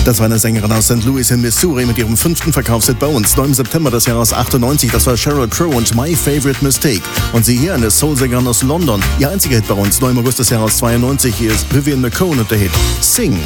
Das war eine Sängerin aus St. Louis in Missouri mit ihrem 5. Verkaufshit bei uns. 9. September des Jahres 98, das war Sheryl Crow und My Favorite Mistake. Und sie hier, eine Soul-Sängerin aus London. Ihr einziger Hit bei uns, 9. August des Jahres 92, hier ist Vivian McCone und der Hit Sing.